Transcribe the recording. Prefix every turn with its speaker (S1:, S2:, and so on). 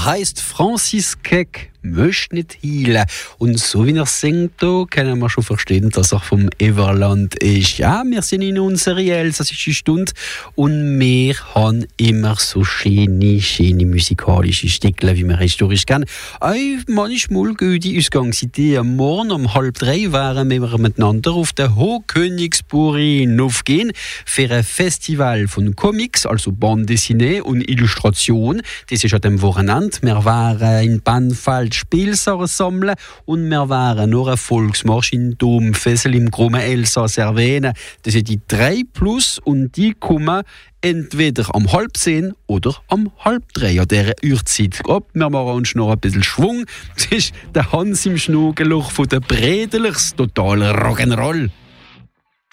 S1: Er heißt Francis Keck, möchte nicht heilen. Und so wie er singt, da können wir schon verstehen, dass er vom Everland ist. Ja, wir sind in unserer elsassischen Stunde und wir haben immer so schöne musikalische Stücke, wie wir historisch kennen. Manchmal gehen die Ausgangsidee. Morgen um 2:30 wären wir miteinander auf der Hochkönigsburg aufgehen für ein Festival von Comics, also Bande dessinée und Illustration. Das ist an dem Wochenende. Wir waren in Bannfeld Spielsachen sammeln und wir waren nur ein Volksmarsch in Domfessel im Krummen Elsass erwähnen. Das sind die 3+ und die kommen entweder am 9:30 oder am 2:30 an dieser Uhrzeit. Wir machen uns noch ein bisschen Schwung. Das ist der Hans im Schnugelloch von den Bredelers. Total Rock'n'Roll.